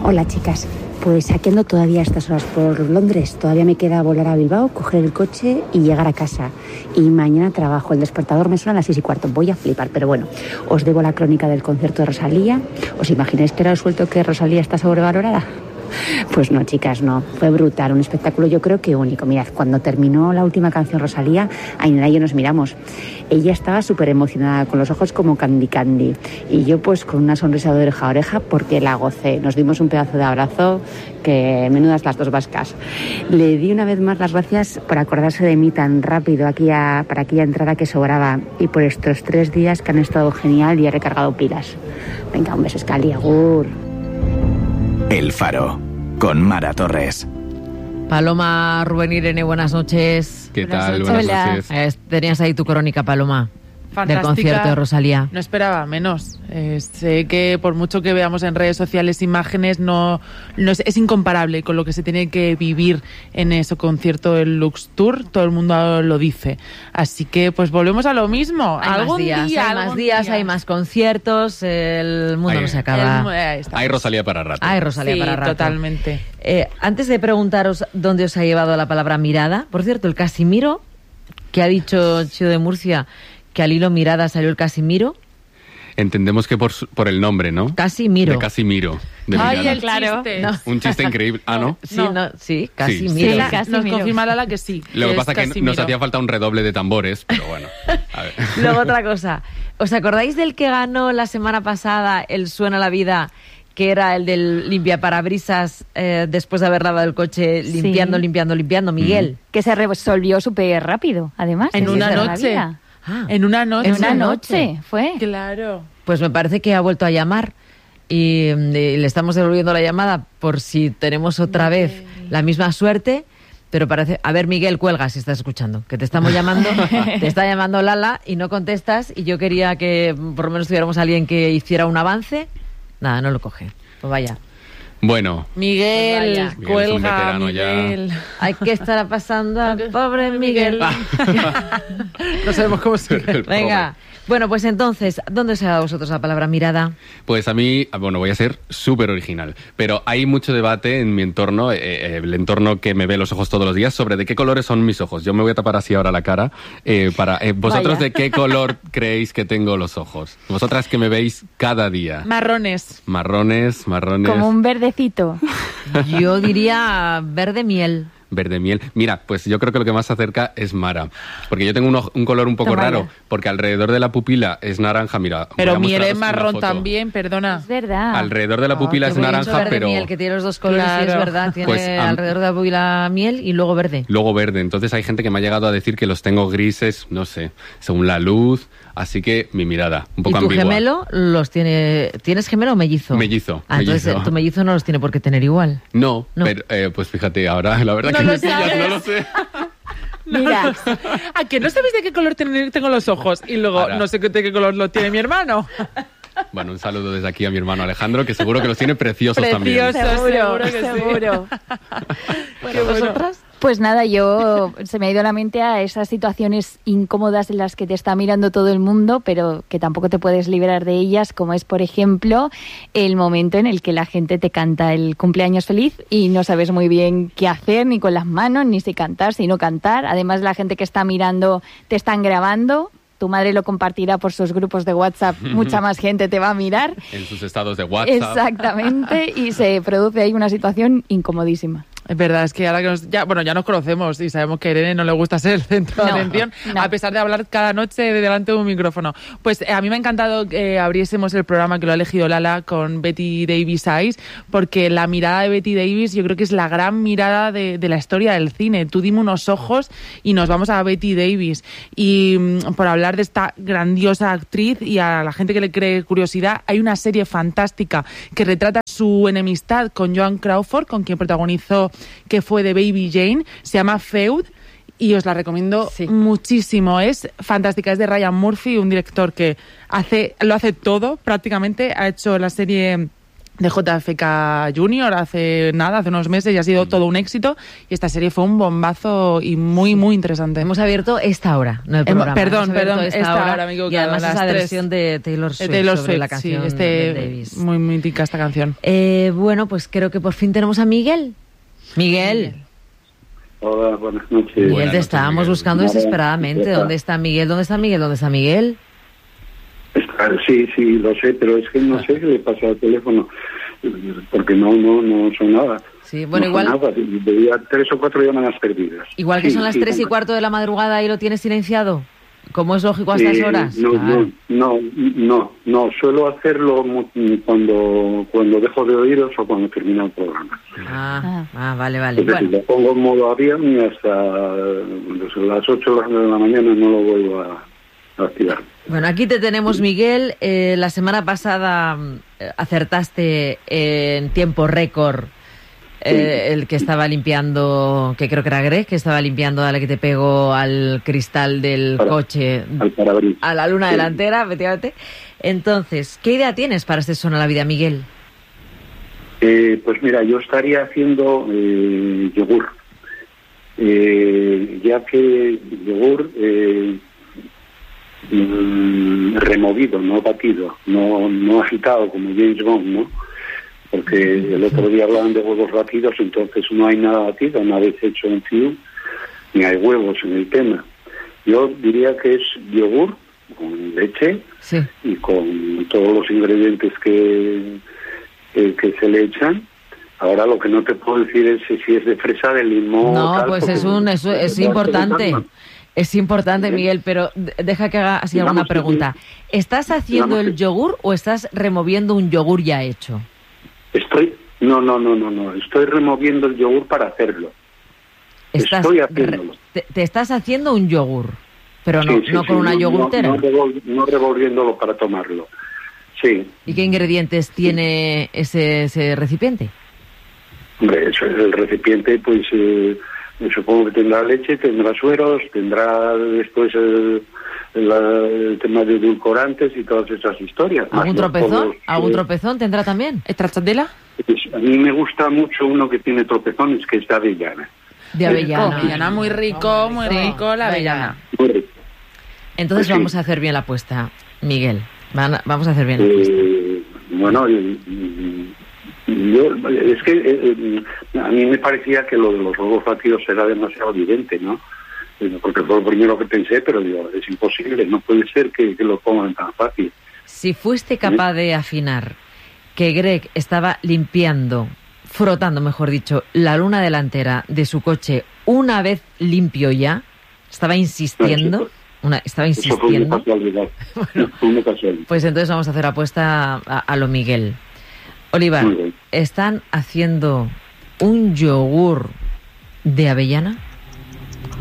Hola chicas, pues aquí ando todavía a estas horas por Londres. Todavía me queda volar a Bilbao, coger el coche y llegar a casa. Y mañana trabajo, el despertador me suena a las 6:15. Voy a flipar, pero bueno, os debo la crónica del concierto de Rosalía. ¿Os imagináis que era suelto que Rosalía está sobrevalorada? Pues no, chicas, no. Fue brutal, un espectáculo yo creo que único. Mirad, cuando terminó la última canción Rosalía, Ainhoa y yo nos miramos. Ella estaba súper emocionada, con los ojos como Candy Candy. Y yo pues con una sonrisa de oreja a oreja porque la gocé. Nos dimos un pedazo de abrazo que menudas las dos vascas. Le di una vez más las gracias por acordarse de mí tan rápido para aquella entrada que sobraba y por estos 3 días que han estado genial y he recargado pilas. Venga, un beso, Escali, agur. El Faro, con Mara Torres. Paloma, Rubén, Irene, buenas noches. ¿Qué tal? Buenas noches. Tenías ahí tu crónica, Paloma. Fantástica. Del concierto de Rosalía. No esperaba menos. Sé que por mucho que veamos en redes sociales imágenes, no es incomparable con lo que se tiene que vivir en ese concierto del Lux Tour. Todo el mundo lo dice. Así que pues volvemos a lo mismo. Hay más días, hay más conciertos, el mundo no se acaba. Hay Rosalía para rato. Hay Rosalía para rato. Totalmente. Antes de preguntaros dónde os ha llevado la palabra mirada, por cierto, el Casimiro, que ha dicho Chido de Murcia, que al hilo mirada salió el Casimiro. Entendemos que por el nombre, ¿no? Casimiro. De Casimiro. De Ay, el claro. chiste. No. Un chiste increíble. Ah, ¿no? Sí, Casimiro. Sí, nos confirma Lala que sí. Lo que pasa es que Casimiro. nos hacía falta un redoble de tambores, pero bueno. A ver. Luego otra cosa. ¿Os acordáis del que ganó la semana pasada el Suena la Vida, que era el del limpiaparabrisas después de haber lavado el coche, limpiando, Miguel? Que se resolvió súper rápido, además. En una noche. En una noche fue. Claro. Pues me parece que ha vuelto a llamar y le estamos devolviendo la llamada por si tenemos otra vez la misma suerte. Pero parece... A ver, Miguel, cuelga si estás escuchando. Que te estamos llamando, te está llamando Lala y no contestas. Y yo quería que por lo menos tuviéramos a alguien que hiciera un avance. Nada, no lo coge. Pues vaya. Bueno. Miguel, Miguel cuelga, es un veterano Miguel. ya. Hay que estar pasando al pobre Miguel. No sabemos cómo se... Venga. Bueno, pues entonces, ¿dónde os ha dado a vosotros la palabra mirada? Pues a mí, bueno, voy a ser súper original, pero hay mucho debate en mi entorno, el entorno que me ve los ojos todos los días, sobre de qué colores son mis ojos. Yo me voy a tapar así ahora la cara. ¿Vosotros de qué color creéis que tengo los ojos? Vosotras que me veis cada día. Marrones. Marrones. Como un verdecito. Yo diría verde miel. Verde miel. Mira, pues yo creo que lo que más se acerca es Mara. Porque yo tengo un color un poco raro, porque alrededor de la pupila es naranja, mira. Pero miel es marrón también, perdona. Es verdad. Alrededor de la pupila es naranja, verde pero... miel, que tiene los dos colores, Claro. sí, es verdad. Tiene Pues, alrededor de la pupila miel y luego verde. Luego verde. Entonces hay gente que me ha llegado a decir que los tengo grises, no sé, según la luz. Así que mi mirada, un poco ¿Y tu ambigua. gemelo los tiene... ¿Tienes gemelo o mellizo? Mellizo. Entonces tu mellizo no los tiene por qué tener igual. No, No. pero pues fíjate, ahora la verdad No que lo me pillas, sabes. no lo sé. Mira, ¿A que no sabéis de qué color tengo los ojos? Y luego Ahora. no sé de qué color lo tiene mi hermano. Bueno, un saludo desde aquí a mi hermano Alejandro, que seguro que los tiene preciosos también. Seguro que sí. seguro. Bueno, ¿vosotras? Pues nada, se me ha ido a la mente a esas situaciones incómodas en las que te está mirando todo el mundo, pero que tampoco te puedes librar de ellas, como es, por ejemplo, el momento en el que la gente te canta el cumpleaños feliz y no sabes muy bien qué hacer, ni con las manos, ni si cantar, si no cantar. Además, la gente que está mirando te están grabando. Tu madre lo compartirá por sus grupos de WhatsApp, mucha más gente te va a mirar. En sus estados de WhatsApp. Exactamente, y se produce ahí una situación incomodísima. Es verdad, es que ahora que ya nos conocemos y sabemos que a Irene no le gusta ser el centro de atención, no. a pesar de hablar cada noche delante de un micrófono. Pues a mí me ha encantado que abriésemos el programa, que lo ha elegido Lala, con Betty Davis Eyes, porque la mirada de Betty Davis yo creo que es la gran mirada de la historia del cine. Tú dime unos ojos y nos vamos a Betty Davis. Y por hablar de esta grandiosa actriz y a la gente que le cree curiosidad, hay una serie fantástica que retrata su enemistad con Joan Crawford, con quien protagonizó que fue de Baby Jane, se llama Feud y os la recomiendo muchísimo. Es fantástica, es de Ryan Murphy, un director que lo hace todo prácticamente. Ha hecho la serie de JFK Junior hace unos meses, y ha sido todo un éxito, y esta serie fue un bombazo y muy, muy interesante. Hemos abierto esta hora, no el programa. Perdón, esta hora, me he equivocado. Y además esa versión de Taylor Swift sobre la canción de Davis. Muy mítica esta canción. Bueno, pues creo que por fin tenemos a Miguel. Miguel. Hola, buenas noches. Miguel, te estábamos buscando desesperadamente. ¿Dónde está Miguel? ¿Dónde está Miguel? ¿Dónde está Miguel? Sí, lo sé, pero es que no sé qué le pasa al teléfono, porque no sonaba. Sí, bueno, no igual... Sonaba. Veía 3 o 4 llamadas perdidas. Igual que son las 3:15 de la madrugada y lo tienes silenciado, como es lógico a estas horas. No, suelo hacerlo cuando dejo de oíros o cuando termina el programa. Vale. Es decir, lo pongo en modo avión y hasta las 8 de la mañana no lo vuelvo a activar. Bueno, aquí te tenemos, Miguel. La semana pasada acertaste en tiempo récord el que estaba limpiando, que creo que era Greg, que estaba limpiando a la que te pegó al cristal del coche, al parabrisas, a la luna delantera, efectivamente. Entonces, ¿qué idea tienes para este Suena la Vida, Miguel? Pues mira, yo estaría haciendo yogur, ya que yogur removido, no batido, no agitado como James Bond, ¿no? Porque el otro día hablaban de huevos batidos, entonces no hay nada batido, no habéis hecho un fiu, ni hay huevos en el tema. Yo diría que es yogur con leche y con todos los ingredientes que se le echan. Ahora lo que no te puedo decir es si es de fresa, de limón. No, tal, pues es importante. Es importante, Miguel, pero deja que haga así alguna pregunta. ¿Estás haciendo el yogur o estás removiendo un yogur ya hecho? No. Estoy removiendo el yogur para hacerlo. Estoy haciéndolo. Te estás haciendo un yogur, pero no con una yogurtera. No revolviéndolo para tomarlo. Sí. ¿Y qué ingredientes tiene ese recipiente? Hombre, eso es el recipiente, pues supongo que tendrá leche, tendrá sueros, tendrá después el tema de edulcorantes y todas esas historias. ¿Algún tropezón? ¿Algún tropezón tendrá también? ¿Stracciatella? Pues a mí me gusta mucho uno que tiene tropezones, que es de avellana. De avellana. Avellana, muy rico la avellana. Muy rico. Entonces pues vamos a hacer bien la apuesta, Miguel. Vamos a hacer bien la apuesta. Bueno, es que a mí me parecía que lo de los huevos batidos era demasiado evidente, ¿no? Porque fue lo primero que pensé, pero digo, es imposible, no puede ser que lo pongan tan fácil. Si fuiste capaz de afinar que Greg estaba frotando, mejor dicho, la luna delantera de su coche una vez limpio ya, estaba insistiendo. Eso fue una casualidad. Pues entonces vamos a hacer apuesta a lo Miguel. Olivar, ¿están haciendo un yogur de avellana?